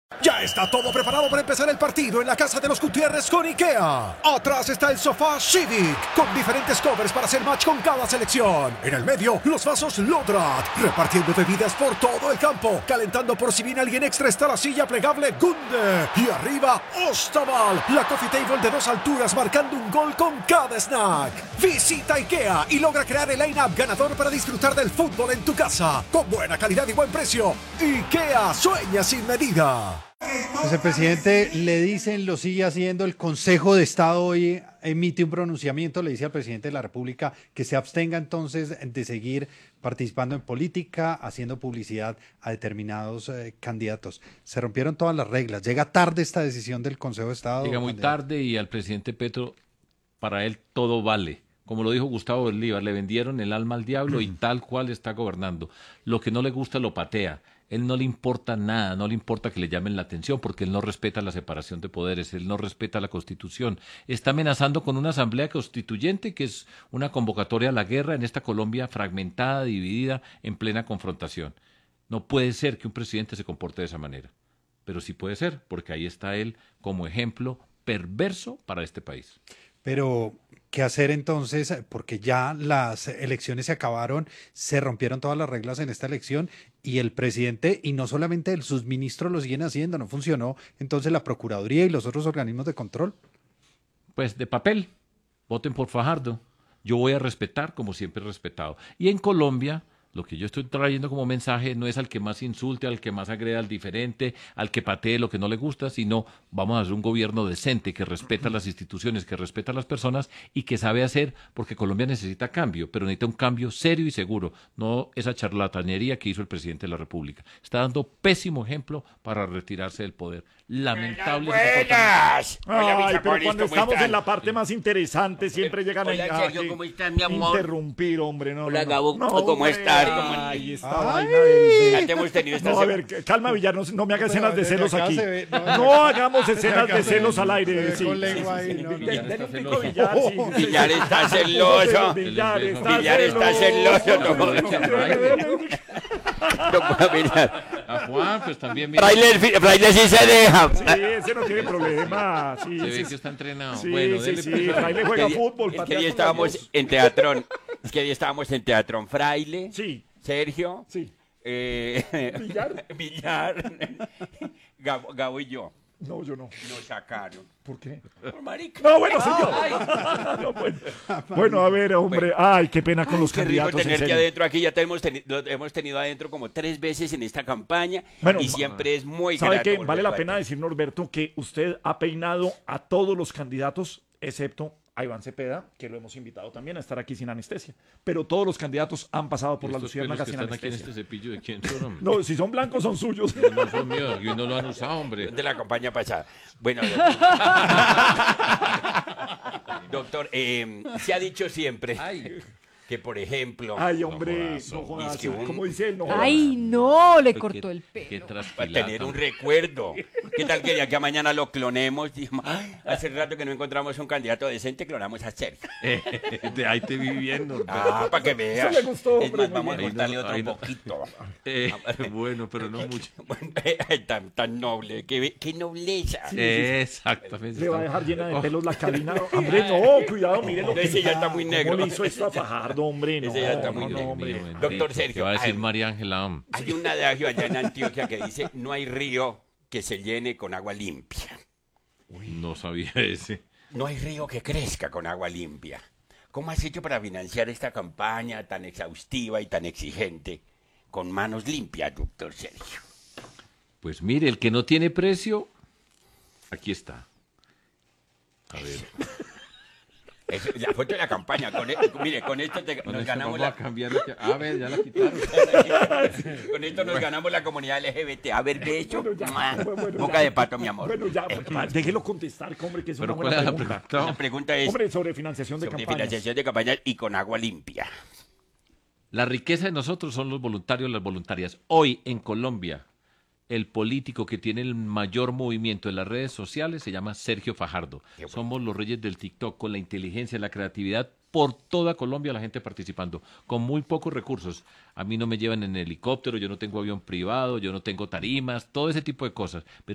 Ya está todo preparado para empezar el partido en la casa de los Gutiérrez con IKEA. Atrás está el sofá Civic, con diferentes covers para hacer match con cada selección. En el medio, los vasos Lodrat, repartiendo bebidas por todo el campo. Calentando por si viene alguien extra está la silla plegable Gunde. Y arriba, Ostaval, la coffee table de 2 alturas marcando un gol con cada snack. Visita IKEA y logra crear el line-up ganador para disfrutar del fútbol en tu casa. Con buena calidad y buen precio. IKEA sueña sin medida. Pues el presidente le dicen, lo sigue haciendo, el Consejo de Estado hoy emite un pronunciamiento, le dice al presidente de la República que se abstenga entonces de seguir participando en política, haciendo publicidad a determinados candidatos. Se rompieron todas las reglas, llega tarde esta decisión del Consejo de Estado. Llega muy tarde y al presidente Petro, para él todo vale. Como lo dijo Gustavo Bolívar, le vendieron el alma al diablo y tal cual está gobernando. Lo que no le gusta lo patea. Él no le importa nada, no le importa que le llamen la atención porque él no respeta la separación de poderes, él no respeta la Constitución. Está amenazando con una asamblea constituyente que es una convocatoria a la guerra en esta Colombia fragmentada, dividida, en plena confrontación. No puede ser que un presidente se comporte de esa manera, pero sí puede ser porque ahí está él como ejemplo perverso para este país. Pero, ¿qué hacer entonces? Porque ya las elecciones se acabaron, se rompieron todas las reglas en esta elección y el presidente, y no solamente él, sus ministros lo siguen haciendo, no funcionó. Entonces, la Procuraduría y los otros organismos de control. Pues de papel, voten por Fajardo. Yo voy a respetar como siempre he respetado. Y en Colombia, lo que yo estoy trayendo como mensaje no es al que más insulte, al que más agreda al diferente, al que patee lo que no le gusta, sino vamos a hacer un gobierno decente que respeta las instituciones, que respeta a las personas y que sabe hacer, porque Colombia necesita cambio, pero necesita un cambio serio y seguro, no esa charlatanería que hizo el presidente de la República. Está dando pésimo ejemplo para retirarse del poder. Lamentable. ¡Buenas! Ay, pero cuando estamos en la parte más interesante siempre llegan Hola, a Sergio, ¿cómo estás, mi amor? interrumpir, hombre. No, Hola, no, Gabo, no, ¿cómo hombre, estás? Ay, esta vaina del... Ya te hemos tenido esta No, a ver, calma, Villar, no me hagas escenas de celos aquí. No hagamos escenas de celos al aire. Sí. Denle un pico a Villar, sí. Villar está celoso. Villar está celoso. No puedo mirar. A Juan, pues también mira. Fraile sí se deja. Sí, ese no tiene problema. Sí, Se ve sí, que está entrenado. sí, Bueno, sí, dele, sí. pues, Fraile juega fútbol. Es que patea hoy con estábamos las dos. en Teatrón. Es que hoy estábamos en Teatrón. Fraile, Sí, Sergio, sí. Villar. Villar, Gabo y yo. No, yo no. Nos sacaron. ¿Por qué? Por marica. No, bueno, señor. No, bueno, a ver, hombre. Ay, qué pena con los Qué rico candidatos. en tenerte serio. adentro aquí, ya te lo hemos tenido adentro como 3 veces en esta campaña Bueno, y siempre es muy ¿Sabe grato qué? volverlo Vale la a pena ver. decir, Norberto, que usted ha peinado a todos los candidatos, excepto a Iván Cepeda, que lo hemos invitado también a estar aquí sin anestesia. Pero todos los candidatos han pasado por la estos pelos luciérnaga que sin están aquí en anestesia. este cepillo, ¿de quién son, hombre? No, si son blancos son suyos. No son míos, y no lo han usado, hombre. De la campaña pasada. Bueno, doctor, se ha dicho siempre que, por ejemplo, Ay, hombre, jodas, no jodas. es que un- Como dice él, no jodas. Ay, no, le Qué- cortó el qué pelo. para trasquilata. tener un recuerdo. ¿Qué tal que de aquí a mañana lo clonemos? Dijimos, "Ay, hace rato que no encontramos un candidato decente, clonamos a Sergio. De ahí te vi bien, Norberto. Ah, para que veas. Eso le gustó, Es más, hombre, vamos a muy bien. cortarle Ahí otro no- poquito. Bueno, pero no mucho. Bueno, tan noble, qué nobleza. Exactamente. Le va a dejar llena de pelos la cabina. Hombre, no, cuidado, mire lo que Ese ya está muy negro. ¿Cómo le hizo esto a Fajardo, hombre? No, Ese ya está muy no, negro. hombre. Doctor Sergio, ¿Qué va a decir ay. María Ángela? Hay un adagio allá en Antioquia que dice, no hay río que se llene con agua limpia. No sabía ese. No hay río que crezca con agua limpia. ¿Cómo has hecho para financiar esta campaña tan exhaustiva y tan exigente con manos limpias, doctor Sergio? Pues mire, el que no tiene precio, aquí está. A ver. Es la foto de la campaña. Mire, con esto Con nos eso ganamos vamos a la... cambiar. A ver, ya la quitaron. Con esto nos ganamos la comunidad LGBT. A ver, beso. Bueno, Boca ya. de pato, mi amor. Bueno, ya, déjelo contestar, hombre, que es Pero una ¿cuál buena es la pregunta. pregunta? La pregunta es Hombre, sobre financiación de sobre campañas. financiación de campañas y con agua limpia. La riqueza de nosotros son los voluntarios y las voluntarias. Hoy en Colombia, el político que tiene el mayor movimiento en las redes sociales se llama Sergio Fajardo. Qué bueno. Somos los reyes del TikTok con la inteligencia, la creatividad, por toda Colombia la gente participando, con muy pocos recursos. A mí no me llevan en helicóptero, yo no tengo avión privado, yo no tengo tarimas, todo ese tipo de cosas.